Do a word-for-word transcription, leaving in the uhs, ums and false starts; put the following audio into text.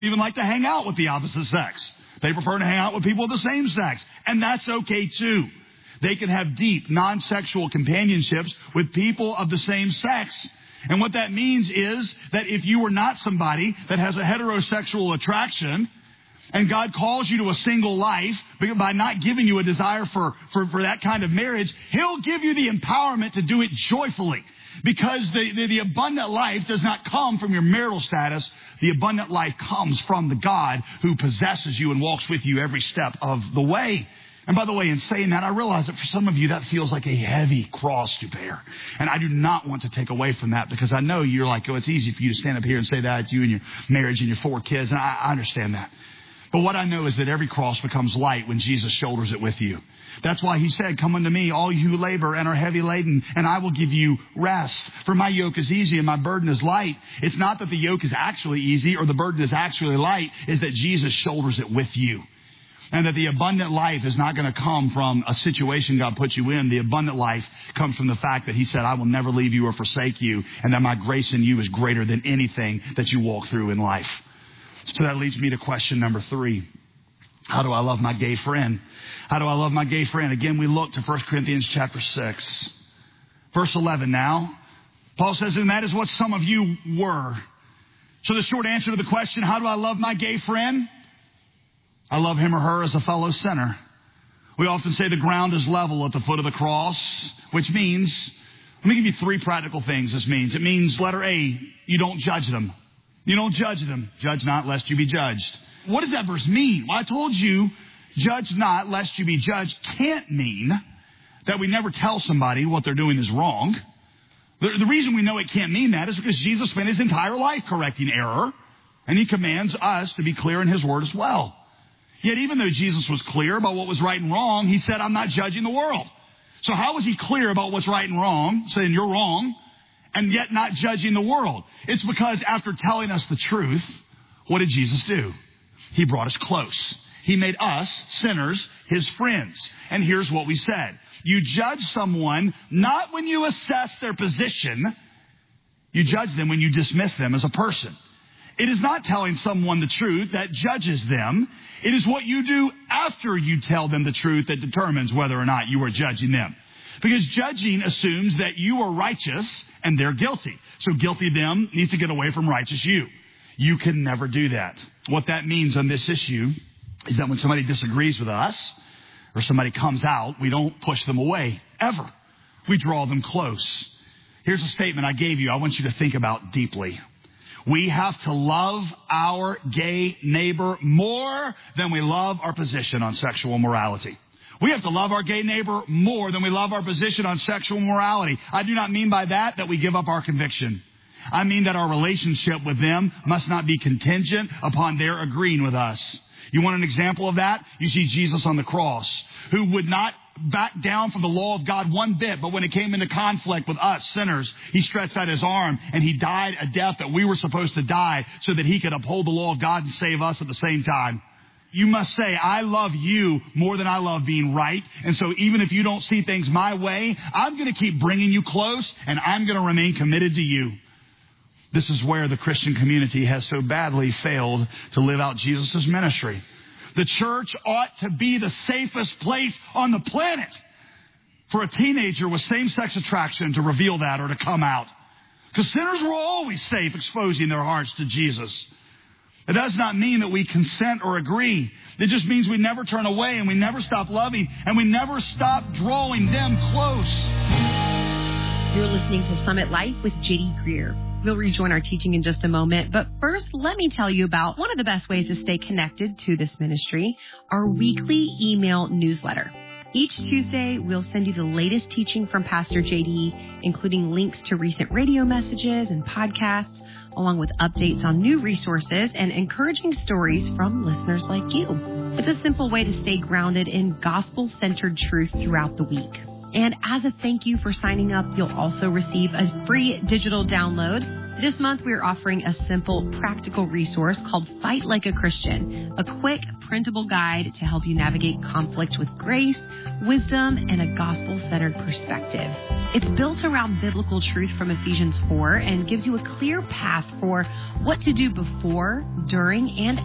even like to hang out with the opposite sex. They prefer to hang out with people of the same sex. And that's okay too. They can have deep, non-sexual companionships with people of the same sex. And what that means is that if you are not somebody that has a heterosexual attraction, and God calls you to a single life by not giving you a desire for, for, for that kind of marriage, He'll give you the empowerment to do it joyfully. Because the, the, the abundant life does not come from your marital status. The abundant life comes from the God who possesses you and walks with you every step of the way. And by the way, in saying that, I realize that for some of you, that feels like a heavy cross to bear. And I do not want to take away from that, because I know you're like, oh, it's easy for you to stand up here and say that, you and your marriage and your four kids. And I, I understand that. But what I know is that every cross becomes light when Jesus shoulders it with you. That's why He said, come unto me, all you who labor and are heavy laden, and I will give you rest. For my yoke is easy and my burden is light. It's not that the yoke is actually easy or the burden is actually light. It's that Jesus shoulders it with you. And that the abundant life is not going to come from a situation God put you in. The abundant life comes from the fact that He said, I will never leave you or forsake you. And that my grace in you is greater than anything that you walk through in life. So that leads me to question number three. How do I love my gay friend? How do I love my gay friend? Again, we look to First Corinthians chapter six. Verse eleven now. Paul says, and that is what some of you were. So the short answer to the question, how do I love my gay friend? I love him or her as a fellow sinner. We often say the ground is level at the foot of the cross, which means, let me give you three practical things this means. It means, letter A, you don't judge them. You don't judge them. Judge not, lest you be judged. What does that verse mean? Well, I told you, judge not, lest you be judged can't mean that we never tell somebody what they're doing is wrong. The, the reason we know it can't mean that is because Jesus spent His entire life correcting error, and He commands us to be clear in His word as well. Yet even though Jesus was clear about what was right and wrong, He said, I'm not judging the world. So how was He clear about what's right and wrong, saying you're wrong, and yet not judging the world? It's because after telling us the truth, what did Jesus do? He brought us close. He made us, sinners, His friends. And here's what we said. You judge someone not when you assess their position. You judge them when you dismiss them as a person. It is not telling someone the truth that judges them. It is what you do after you tell them the truth that determines whether or not you are judging them. Because judging assumes that you are righteous and they're guilty. So guilty them needs to get away from righteous you. You can never do that. What that means on this issue is that when somebody disagrees with us or somebody comes out, we don't push them away, ever. We draw them close. Here's a statement I gave you I want you to think about deeply. We have to love our gay neighbor more than we love our position on sexual morality. We have to love our gay neighbor more than we love our position on sexual morality. I do not mean by that that we give up our conviction. I mean that our relationship with them must not be contingent upon their agreeing with us. You want an example of that? You see Jesus on the cross, who would not back down from the law of God one bit, but when it came into conflict with us sinners, He stretched out His arm and He died a death that we were supposed to die so that He could uphold the law of God and save us at the same time. You must say, I love you more than I love being right. And so even if you don't see things my way, I'm going to keep bringing you close and I'm going to remain committed to you. This is where the Christian community has so badly failed to live out Jesus' ministry. The church ought to be the safest place on the planet for a teenager with same-sex attraction to reveal that or to come out. Because sinners were always safe exposing their hearts to Jesus. It does not mean that we consent or agree. It just means we never turn away and we never stop loving and we never stop drawing them close. You're listening to Summit Life with J D Greer. We'll rejoin our teaching in just a moment, but first, let me tell you about one of the best ways to stay connected to this ministry, our weekly email newsletter. Each Tuesday, we'll send you the latest teaching from Pastor J D, including links to recent radio messages and podcasts, along with updates on new resources and encouraging stories from listeners like you. It's a simple way to stay grounded in gospel-centered truth throughout the week. And as a thank you for signing up, you'll also receive a free digital download. This month, we're offering a simple, practical resource called Fight Like a Christian, a quick, printable guide to help you navigate conflict with grace, wisdom, and a gospel-centered perspective. It's built around biblical truth from Ephesians four and gives you a clear path for what to do before, during, and